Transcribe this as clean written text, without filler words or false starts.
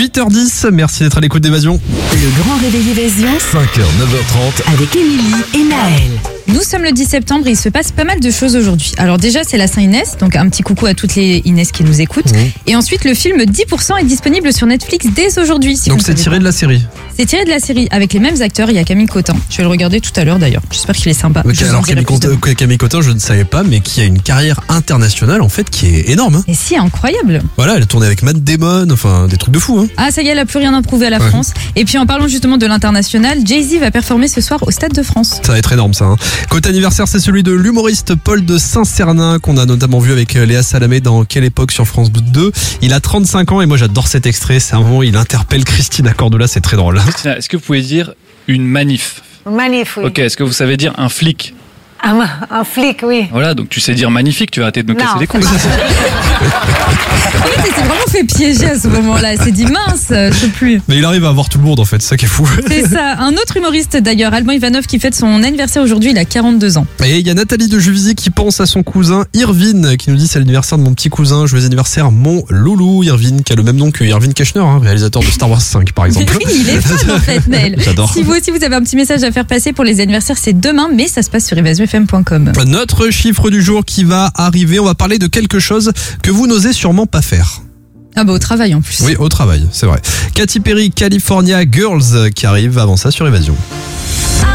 8h10, merci d'être à l'écoute d'Évasion. Le grand réveil Évasion 5h, 9h30. avec Émilie et Naël. Nous sommes le 10 septembre et il se passe pas mal de choses aujourd'hui. Alors déjà, c'est la Saint-Inès, donc un petit coucou à toutes les Inès qui nous écoutent. Et ensuite, le film 10% est disponible sur Netflix dès aujourd'hui. Si Donc vous c'est ne savez tiré pas. de la série. C'est tiré de la série avec les mêmes acteurs. Il y a Camille Cotin. Je vais le regarder tout à l'heure d'ailleurs. J'espère qu'il est sympa. Ok, Je vous en alors dirai plus demain. Camille Cotin, je ne savais pas, mais qui a une carrière internationale en fait qui est énorme. Hein. Et si, incroyable. Voilà, elle a tourné avec Matt Damon, enfin des trucs de fou. Hein. Ah, ça y est, elle a plus rien à prouver à la Ouais. France. Et puis en parlant justement de l'international, Jay-Z va performer ce soir au Stade de France. Ça va être énorme ça. Hein. Côté anniversaire, c'est celui de l'humoriste Paul de Saint-Cernin qu'on a notamment vu avec Léa Salamé dans Quelle époque sur France 2. Il a 35 ans et moi j'adore cet extrait. C'est un moment où il interpelle Christina Cordula, c'est très drôle. Christina, est-ce que vous pouvez dire une manif? Manif, oui. Ok, est-ce que vous savez dire un flic? Un flic, oui. Voilà, donc tu sais dire magnifique, tu vas arrêter de nous casser Non, les couilles. En fait, il s'est vraiment fait piéger à ce moment-là. Il s'est dit mince, je peux plus. Mais il arrive à avoir tout le monde en fait, c'est ça qui est fou. C'est ça. Un autre humoriste d'ailleurs, Alban Ivanov, qui fête son anniversaire aujourd'hui. Il a 42 ans. Et il y a Nathalie de Juvisy qui pense à son cousin Irvine, qui nous dit c'est l'anniversaire de mon petit cousin, joyeux anniversaire mon loulou Irvine, qui a le même nom que Irvine Keschner, hein, réalisateur de Star Wars 5 par exemple. Oui, il est fan en fait, Nel. J'adore. Si vous aussi vous avez un petit message à faire passer pour les anniversaires, c'est demain, mais ça se passe sur evasionfm.com. Notre chiffre du jour qui va arriver, on va parler de quelque chose que vous n'osez sûrement pas faire. Ah bah au travail en plus. Oui, au travail, c'est vrai. Katy Perry, California Girls qui arrive avant ça sur Évasion.